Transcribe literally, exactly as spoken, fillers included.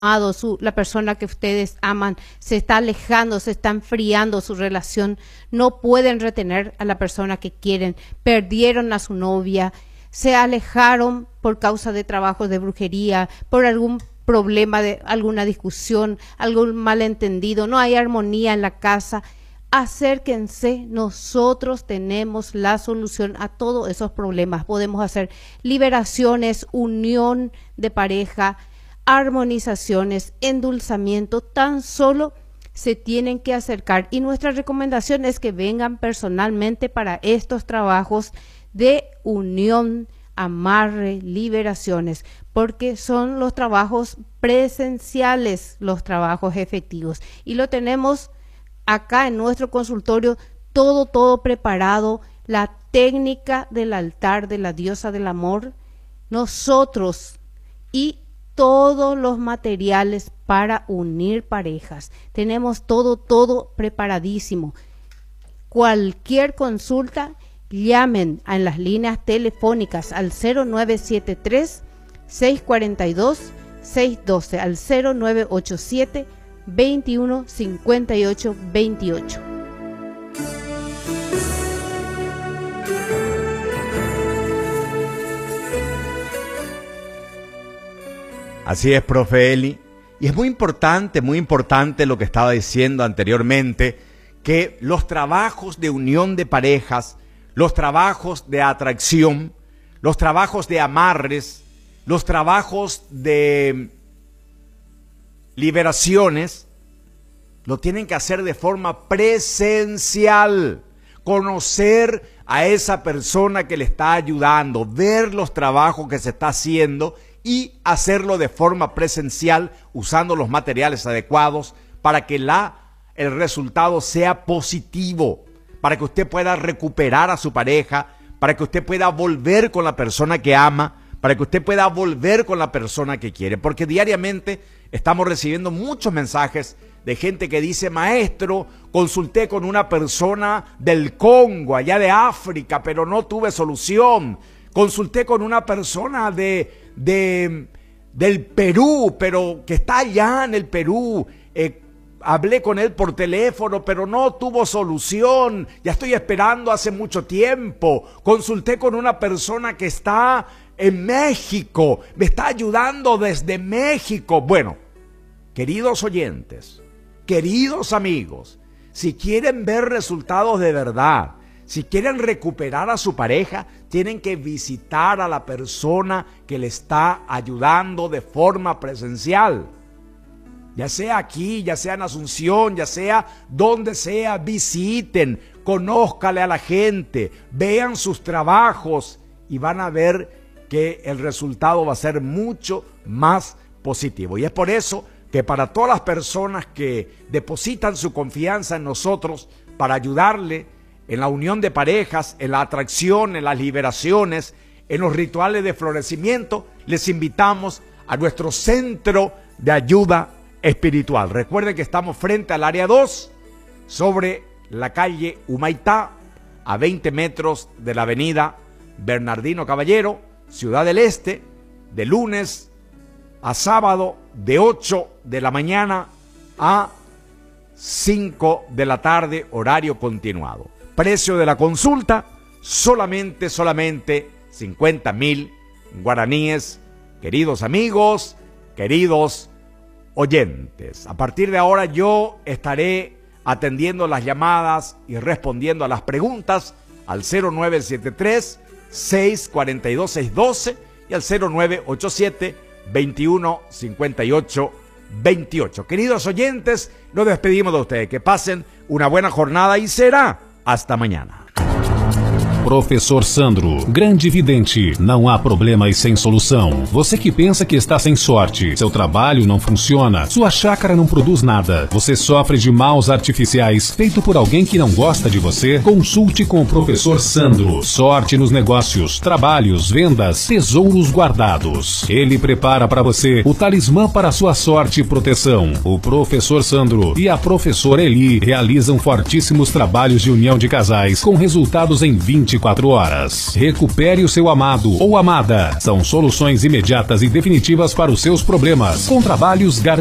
Su, la persona que ustedes aman se está alejando, se está enfriando su relación, no pueden retener a la persona que quieren, perdieron a su novia, se alejaron por causa de trabajos de brujería, por algún problema, de alguna discusión, algún malentendido, no hay armonía en la casa. Acérquense, nosotros tenemos la solución a todos esos problemas. Podemos hacer liberaciones, unión de pareja, armonizaciones, endulzamiento. Tan solo se tienen que acercar, y nuestra recomendación es que vengan personalmente para estos trabajos de unión, amarre, liberaciones, porque son los trabajos presenciales, los trabajos efectivos, y lo tenemos acá en nuestro consultorio todo, todo preparado, la técnica del altar de la diosa del amor, nosotros y todos los materiales para unir parejas. Tenemos todo, todo preparadísimo. Cualquier consulta, llamen en las líneas telefónicas al cero nueve siete tres, seis cuatro dos, seis uno dos, al cero nueve ocho siete, veintiuno cincuenta y ocho veintiocho. Así es, profe Eli. Y es muy importante, muy importante lo que estaba diciendo anteriormente, que los trabajos de unión de parejas, los trabajos de atracción, los trabajos de amarres, los trabajos de liberaciones, lo tienen que hacer de forma presencial. Conocer a esa persona que le está ayudando, ver los trabajos que se está haciendo y hacerlo de forma presencial usando los materiales adecuados para que la, el resultado sea positivo, para que usted pueda recuperar a su pareja, para que usted pueda volver con la persona que ama, para que usted pueda volver con la persona que quiere. Porque diariamente estamos recibiendo muchos mensajes de gente que dice: maestro, consulté con una persona del Congo, allá de África, pero no tuve solución. Consulté con una persona de, de, del Perú, pero que está allá en el Perú. Eh, hablé con él por teléfono, pero no tuvo solución. Ya estoy esperando hace mucho tiempo. Consulté con una persona que está en México. Me está ayudando desde México. Bueno, queridos oyentes, queridos amigos, si quieren ver resultados de verdad, si quieren recuperar a su pareja, tienen que visitar a la persona que le está ayudando de forma presencial. Ya sea aquí, ya sea en Asunción, ya sea donde sea, visiten, conózcale a la gente, vean sus trabajos y van a ver que el resultado va a ser mucho más positivo. Y es por eso que para todas las personas que depositan su confianza en nosotros para ayudarle en la unión de parejas, en la atracción, en las liberaciones, en los rituales de florecimiento, les invitamos a nuestro centro de ayuda espiritual. Recuerden que estamos frente al área dos, sobre la calle Humaitá, a veinte metros de la avenida Bernardino Caballero, Ciudad del Este, de lunes a sábado, de ocho de la mañana a cinco de la tarde, horario continuado. Precio de la consulta, solamente, solamente cincuenta mil guaraníes, queridos amigos, queridos oyentes. A partir de ahora yo estaré atendiendo las llamadas y respondiendo a las preguntas al cero nueve siete tres, seis cuatro dos, seis uno dos y al cero nueve ocho siete, veintiuno cincuenta y ocho veintiocho. Queridos oyentes, nos despedimos de ustedes. Que pasen una buena jornada y será hasta mañana. Professor Sandro, grande vidente, não há problemas sem solução. Você que pensa que está sem sorte, seu trabalho não funciona, sua chácara não produz nada, você sofre de maus artificiais feito por alguém que não gosta de você, consulte com o Professor Sandro. Sorte nos negócios, trabalhos, vendas, tesouros guardados. Ele prepara para você o talismã para sua sorte e proteção. O Professor Sandro e a Professora Eli realizam fortíssimos trabalhos de união de casais com resultados em vinte vinte e quatro horas. Recupere o seu amado ou amada. São soluções imediatas e definitivas para os seus problemas, com trabalhos garantidos.